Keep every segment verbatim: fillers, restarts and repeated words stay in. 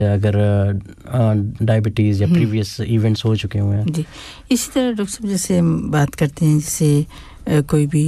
اگر ڈائبٹیز یا previous events ہو چکے ہوئے ہیں. جی اسی طرح ڈاکٹر صاحب جیسے ہم بات کرتے ہیں جیسے کوئی بھی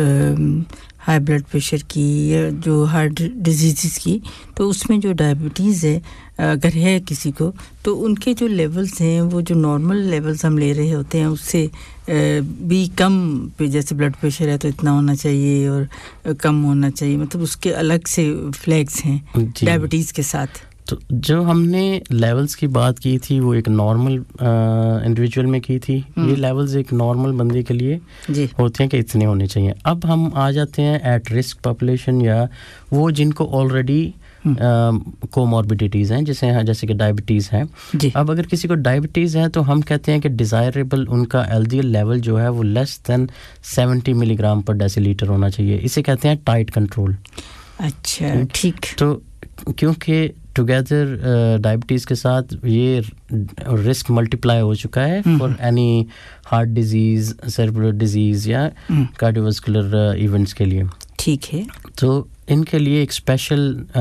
ہائی بلڈ پریشر کی یا جو ہارٹ ڈیزیزز کی, تو اس میں جو ڈائبٹیز ہے اگر ہے کسی کو تو ان کے جو لیولز ہیں وہ جو نارمل لیولز ہم لے رہے ہوتے ہیں اس سے بھی کم پہ, جیسے بلڈ پریشر ہے تو اتنا ہونا چاہیے اور کم ہونا چاہیے, مطلب اس کے الگ سے فلیگز ہیں ڈائبٹیز کے ساتھ. تو جو ہم نے لیولز کی بات کی تھی وہ ایک نارمل انڈیویجول میں کی تھی, یہ لیولز ایک نارمل بندے کے لیے جی ہوتے ہیں کہ اتنے ہونے چاہیے. اب ہم آ جاتے ہیں ایٹ رسک پاپولیشن یا وہ جن کو آلریڈی کوموربیڈیٹیز ہیں جیسے جیسے کہ ڈائبٹیز ہے. جی اب اگر کسی کو ڈائبٹیز ہے تو ہم کہتے ہیں کہ ڈیزائریبل ان کا ایل ڈی ایل لیول جو ہے وہ لیس دین سیونٹی ملی گرام پر ڈیسی لیٹر ہونا چاہیے, اسے کہتے ہیں ٹائٹ کنٹرول. اچھا ٹھیک. تو کیونکہ ٹوگیدر ڈائبٹیز کے ساتھ یہ رسک ملٹیپلائی ہو چکا ہے for any heart disease, cerebral disease یا کارڈیوواسکولر ایونٹس کے لیے. ٹھیک ہے. تو ان کے لیے ایک اسپیشل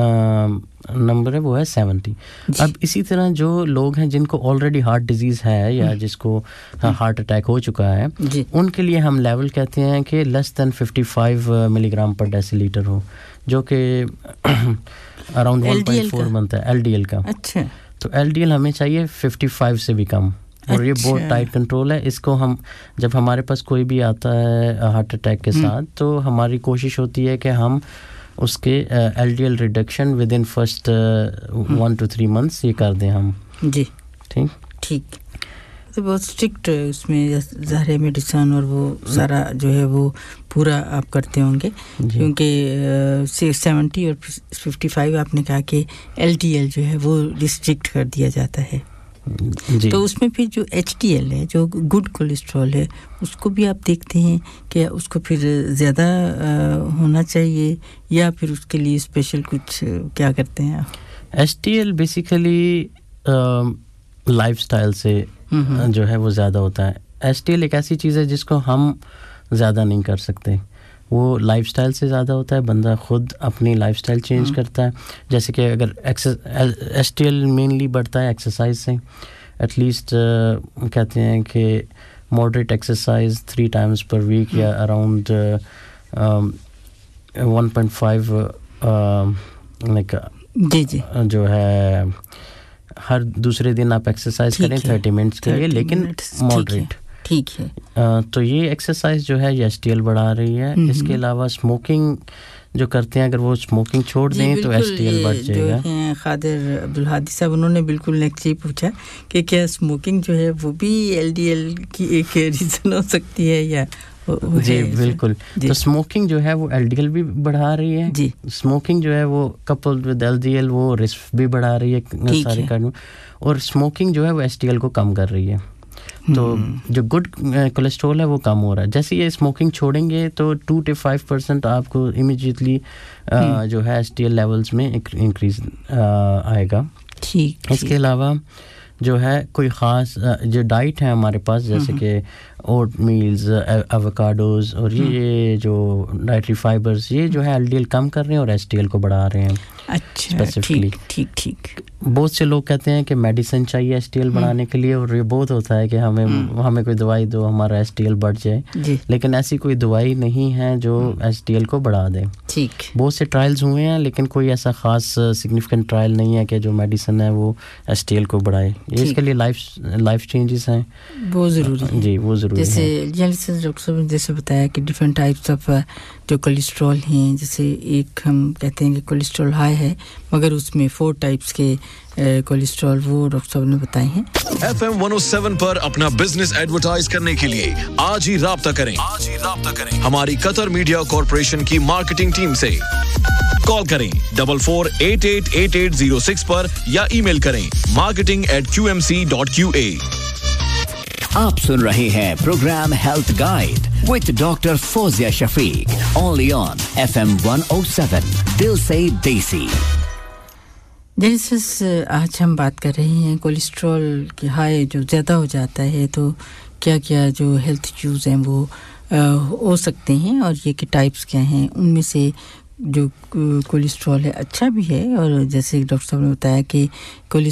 نمبر ہے وہ ہے سیونٹی. اب اسی طرح جو لوگ ہیں جن کو آلریڈی ہارٹ ڈیزیز ہے یا جس کو ہارٹ اٹیک ہو چکا ہے ان کے لیے ہم لیول کہتے ہیں کہ لیس دین ففٹی فائیو ملی گرام پر ڈیسی لیٹر ہو, جو کہ اراؤنڈ ون پوائنٹ فور بنتا ہے ایل ڈی ایل کا. اچھا. تو ایل ڈی ایل ہمیں چاہیے ففٹی فائیو سے بھی کم, اور یہ بہت ٹائٹ کنٹرول ہے. اس کو ہم جب ہمارے پاس کوئی بھی آتا ہے ہارٹ اٹیک کے ساتھ تو ہماری کوشش ہوتی ہے کہ ہم اس کے L D L reduction with in first one to three months یہ کر دیں ہم. جی ٹھیک ٹھیک. تو بہت اسٹرکٹ اس میں ظاہر میڈیسن اور وہ سارا جو ہے وہ پورا آپ کرتے ہوں گے, کیونکہ سیونٹی اور ففٹی فائیو آپ نے کہا کہ ایل ڈی ایل جو ہے وہ ریسٹرکٹ کر دیا جاتا ہے. جی. تو اس میں پھر جو ایچ ڈی ایل ہے جو گڈ کولیسٹرول ہے اس کو بھی آپ دیکھتے ہیں کہ اس کو پھر زیادہ ہونا چاہیے یا پھر اس کے لیے اسپیشل کچھ کیا کرتے ہیں آپ؟ H D L basically life style سے جو ہے وہ زیادہ ہوتا ہے. ایچ ڈی ایل ایک ایسی چیز ہے جس کو ہم زیادہ نہیں کر سکتے, وہ لائف سٹائل سے زیادہ ہوتا ہے. بندہ خود اپنی لائف سٹائل چینج کرتا ہے. جیسے کہ اگر ایچ ڈی ایل مینلی بڑھتا ہے ایکسرسائز سے, ایٹ لیسٹ کہتے ہیں کہ moderate exercise three Times per week یا around one point five like جی جی جو ہے ہر دوسرے دن آپ ایکسرسائز کریں تھرٹی منٹس کے لیے, لیکن ماڈریٹ. ٹھیک ہے. تو یہ ایکسرسائز جو ہے یہ ایچ ڈی ایل بڑھا رہی ہے. اس کے علاوہ اسموکنگ جو کرتے ہیں اگر وہ اسموکنگ چھوڑ دیں تو ایچ ڈی ایل بڑھ جائے گا. جو ہیں قادر عبدالہادی صاحب انہوں نے بالکل نیکسٹ یہ پوچھا کہ کیا اسموکنگ جو ہے وہ بھی ایل ڈی ایل کی ایک ریزن ہو سکتی ہے یا؟ جی بالکل. تو اسموکنگ جو ہے وہ ایل ڈی ایل بھی بڑھا رہی ہے. جی اسموکنگ جو ہے وہ Kapil with L D L وہ رسک بھی بڑھا رہی ہے سارے کارڈ میں, اور اسموکنگ جو ہے وہ ایچ ڈی ایل کو کم کر رہی ہے. تو جو گڈ کولیسٹرول ہے وہ کم ہو رہا ہے. جیسے یہ اسموکنگ چھوڑیں گے تو ٹو ٹو فائیو پرسینٹ آپ کو امیجیٹلی جو ہے ایچ ڈی ایل لیولز میں انکریز آئے گا. ٹھیک. اس کے علاوہ جو ہے کوئی خاص جو ڈائٹ ہے ہمارے پاس جیسے کہ اوٹ میلز, ایووکاڈوز اور یہ جو ڈائٹری فائبرز یہ جو ہے ایل ڈی ایل کم کر رہے ہیں اور ایچ ڈی ایل کو بڑھا رہے ہیں. اچھا ٹھیک ٹھیک ٹھیک. بہت سے لوگ کہتے ہیں کہ میڈیسن چاہیے ایچ ڈی ایل بڑھانے کے لیے, اور یہ بہت ہوتا ہے کہ ہمیں ہمیں کوئی دوائی دو ہمارا ایچ ڈی ایل بڑھ جائے, لیکن ایسی کوئی دوائی نہیں ہے جو ایچ ڈی ایل کو بڑھا دے. ٹھیک. بہت سے ٹرائلز ہوئے ہیں لیکن کوئی ایسا خاص سگنیفیکنٹ ٹرائل نہیں ہے کہ جو میڈیسن ہے وہ ایچ ڈی ایل کو بڑھائے. یہ اس کے لیے لائف لائف چینجز ہیں, بہت ضروری ہے. جی وہ ضروری ہے. جیسے ڈاکٹر صاحب نے جیسے بتایا کہ ڈفرینٹ ٹائپس آف جو کولیسٹرول ہیں, جیسے ایک ہم کہتے ہیں کہ کولیسٹرول ہائی ہے مگر اس میں فور ٹائپس کے کولیسٹرول وہ ڈاکٹر صاحب نے بتائے ہیں. ایف ایم ون او سیون پر اپنا بزنس ایڈورٹائز کرنے کے لیے آج ہی رابطہ کریں آج ہی رابطہ کریں ہماری قطر میڈیا کارپوریشن کی مارکیٹنگ ٹیم سے. کال کریں double four eight at at at zero six پر یا ای میل کریں marketing at Q M C dot کیو اے. آپ سن رہے ہیں programme health guide with doctor Fauzia Shafiq only on F M one O seven دل سے دیسی. جیسے آج ہم بات کر رہے ہیں کولیسٹرول کی ہائی جو زیادہ ہو جاتا ہے تو کیا کیا جو ہیلتھ ایشوز ہیں وہ ہو سکتے ہیں اور یہ کہ ٹائپس کیا ہیں. ان میں سے جو کولیسٹرول ہے اچھا بھی ہے اور جیسے ڈاکٹر صاحب نے بتایا کہ